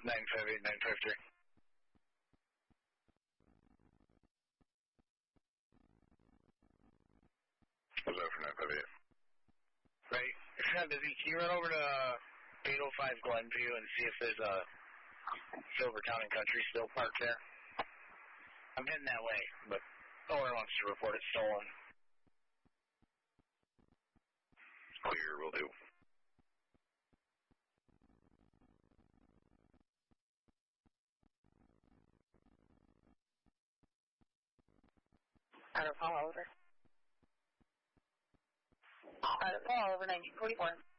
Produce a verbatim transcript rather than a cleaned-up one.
nine five eight nine five three. What's that for nine five eight? Right. If you're not busy, can you run over to eight oh five Glenview and see if there's a Silver Town and Country still parked there? I'm heading that way, but owner wants to report it stolen. Clear, will do. Out of call over. Out of call over nineteen forty-four.